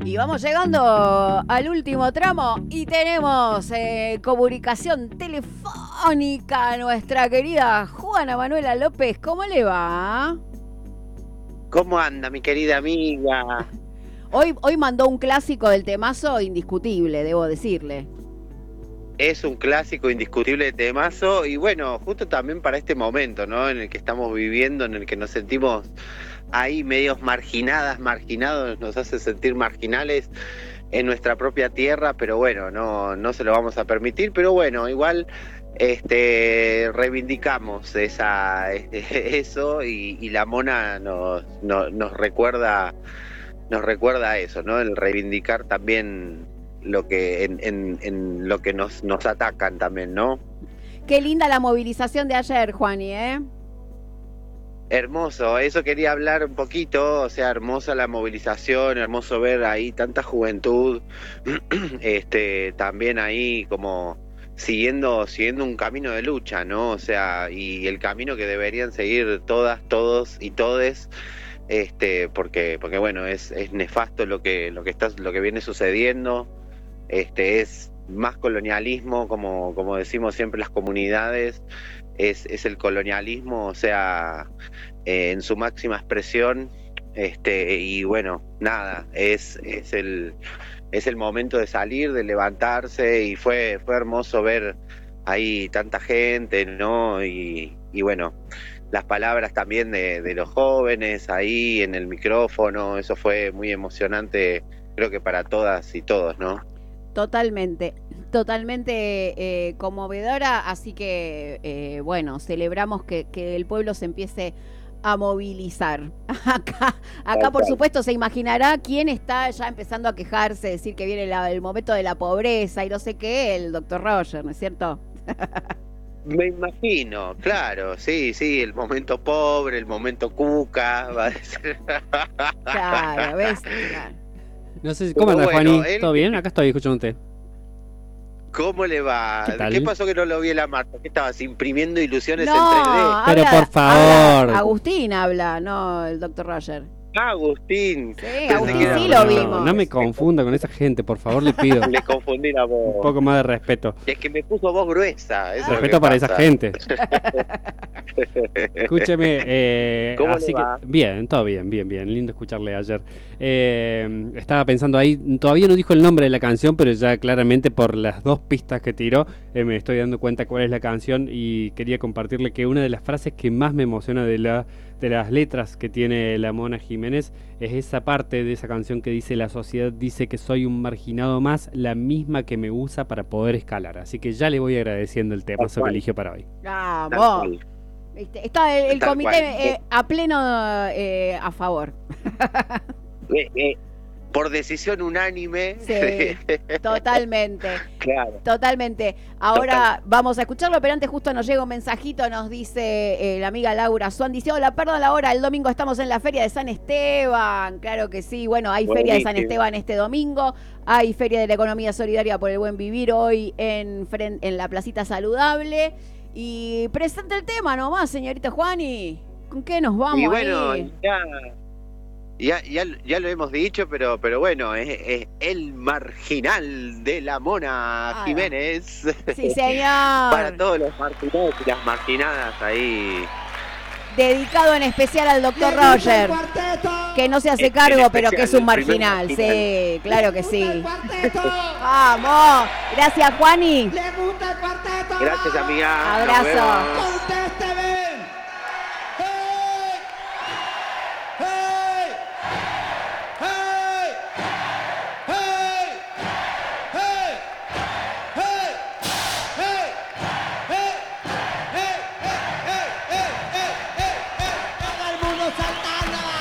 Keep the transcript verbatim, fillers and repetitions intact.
Y vamos llegando al último tramo y tenemos eh, comunicación telefónica a nuestra querida Juana Manuela López. ¿Cómo le va? ¿Cómo anda, mi querida amiga? Hoy, hoy mandó un clásico del temazo indiscutible, debo decirle. Es un clásico indiscutible de temazo y bueno, justo también para este momento, ¿no? En el que estamos viviendo, en el que nos sentimos ahí medios marginadas, marginados, nos hace sentir marginales en nuestra propia tierra, pero bueno, no, no se lo vamos a permitir, pero bueno, igual este reivindicamos esa eso y, y la mona nos, nos, nos recuerda nos recuerda eso, ¿no? El reivindicar también lo que en, en, en lo que nos, nos atacan también, ¿no? Qué linda la movilización de ayer, Juani, ¿eh? Hermoso, eso quería hablar un poquito, o sea, hermosa la movilización, hermoso ver ahí tanta juventud, este, también ahí como siguiendo, siguiendo un camino de lucha, ¿no? O sea, y el camino que deberían seguir todas, todos y todes, este, porque, porque bueno, es, es nefasto lo que, lo que está, lo que viene sucediendo, este, es más colonialismo, como, como decimos siempre las comunidades. Es, es el colonialismo, o sea, eh, en su máxima expresión, este, y bueno, nada, es, es el es el momento de salir, de levantarse, y fue, fue hermoso ver ahí tanta gente, ¿no? Y, y bueno, las palabras también de, de los jóvenes ahí en el micrófono, eso fue muy emocionante, creo que para todas y todos, ¿no? Totalmente, totalmente eh, conmovedora, así que eh, bueno, celebramos que, que el pueblo se empiece a movilizar. Acá, acá por supuesto se imaginará quién está ya empezando a quejarse, decir que viene la, el momento de la pobreza y no sé qué, el doctor Roger, ¿no es cierto? Me imagino, claro, sí, sí, el momento pobre, el momento cuca, va a ser. Claro, ¿ves? Claro. No sé, ¿cómo anda, bueno, Juani? él... ¿Todo bien? Acá estoy escuchándote. ¿Cómo le va? ¿Qué, ¿Qué pasó que no lo vi en la marcha? ¿Qué estabas imprimiendo ilusiones No, en tres D? Pero habla, por favor. habla, Agustín habla, no el doctor Roger. Ah, Agustín. Sí, Agustín no, sí lo no, vimos. No me confunda con esa gente, por favor, le pido. Le confundí la voz. Un poco más de respeto. Es que me puso voz gruesa. Eso Respeto para esa gente. gente. Escúcheme, eh, ¿Cómo así le va? que bien, todo bien, bien, bien, lindo escucharle ayer. Eh, estaba pensando ahí, todavía no dijo el nombre de la canción, pero ya claramente por las dos pistas que tiró, eh, me estoy dando cuenta cuál es la canción y quería compartirle que una de las frases que más me emociona de la de las letras que tiene la Mona Jiménez es esa parte de esa canción que dice: la sociedad dice que soy un marginado más, la misma que me usa para poder escalar. Así que ya le voy agradeciendo el tema que eligió para hoy. Vamos. Está el, el comité eh, a pleno eh, a favor. Eh, eh, por decisión unánime. Sí, totalmente. Claro. Totalmente. Ahora Total. Vamos a escucharlo, pero antes justo nos llega un mensajito, nos dice eh, la amiga Laura Swan, dice: hola, perdón la hora, el domingo estamos en la Feria de San Esteban. Claro que sí, bueno, hay Buenísimo. Feria de San Esteban este domingo, hay Feria de la Economía Solidaria por el Buen Vivir hoy en, en la Placita Saludable. Y presenta el tema nomás, señorita Juani. ¿Con qué nos vamos? Y bueno, ahí? ya... Ya, ya, ya lo hemos dicho, pero, pero bueno, es, es el marginal de la Mona ah, Jiménez. Sí, señor. Para todos los marginados y las marginadas ahí. Dedicado en especial al doctor Roger, que no se hace cargo, especial, pero que es un marginal. marginal. Sí, claro que sí. Vamos. Gracias, Juani. Gracias, amiga. Abrazo.